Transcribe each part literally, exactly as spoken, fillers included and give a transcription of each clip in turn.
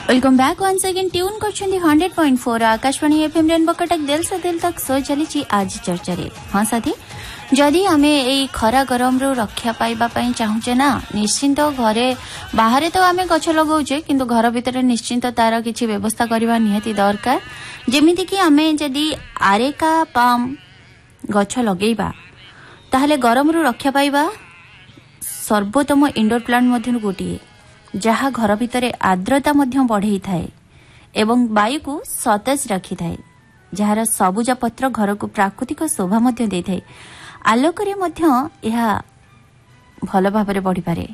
Welcome back once again tune करछंदी hundred point four Akashvani FM rainbow Cuttack दिल से दिल तक सो चली आज चर्चा रे। हाँ साथी, जदि आमे एई खरा गरम रो रक्षा पाइबा पई चाहूचे ना, निश्चिंत घरे बाहरे तो आमे गछ लगाउचे किंतु घर भीतर निश्चिंत तार किछि व्यवस्था करबा निहाती दरकार। जेमिति कि आमे जदि आरेका पाम गछ लगेइबा ताहले गरम रो रक्षा पाइबा। सर्वोत्तम इंडोर प्लांट मध्यनु गोटिए जहा घर भितरे आर्द्रता मध्य बढ़ई थाए एवं वायु को सतेज रखी थाए, जार सबुज पत्र घर को प्राकृतिक शोभा मध्य दे थाए। आलोकरे मध्य यह भल भाबरे बढ़ी पारे।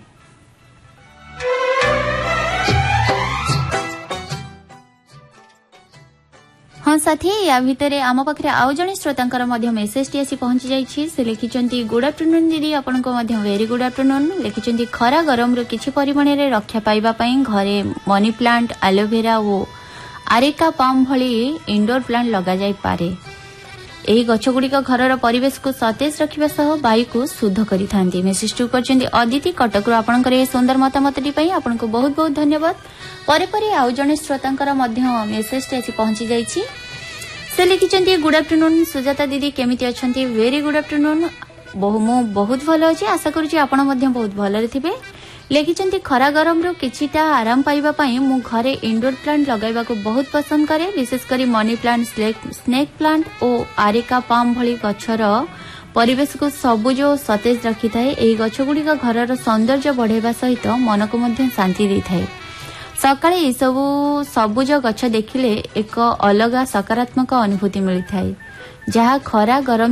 हाँ साथी, या भितर आम पाखे आउ जड़े श्रोतांकर मेसेज टी आसी पहुंची जाइए। से लिखिं गुड आफ्टरनून दीदी, आपण वेरी गुड आफ्टरनून। लिखिं खरा गरम रू किछि परिमाण रे रक्षा पाइबा पई घरे मनी प्लांट, एलोवेरा और आरेका पाम भली इंडोर प्लांट लगा जाई पारे। एही गछगुड़िक घरर परिवेश को सतेज रखिबा सह वायु को शुद्ध करिथांती। मेसेज टू करछन्ती अदिति कटक रो। आपनकर ए सुंदर मतामतटी पई आपनको बहुत बहुत धन्यवाद। परे परे आउ जने श्रोतांकर मध्य मेसेज टी आसी पहुंची जाइछि। से लिखिं गुड आफ्टरनून सुजाता दीदी, केमिति अछंती? Very good afternoon. बहु मु बहुत भल अछि, आशा करूछि आपण मध्य बहुत भलरे थिबे। लिखिं खरा गरम रो किछिटा आराम पाइबा पई मु घरे इंडोर प्लांट लगाइबा को बहुत पसंद करे, विशेष करी मनी प्लांट, स्नेक प्लांट और आरेका पाम भली गछर परिवेश को सबुज और सतेज रखी थाए। एही गछगुड़िक घरर सौंदर्य बढ़ाइबा सहित मन को मध्य शांति दै थाए। सकाळे ए सबु सबुज गछ देखिले एक अलग सकारात्मक अनुभूति मिली थाए, जहा खरा गरम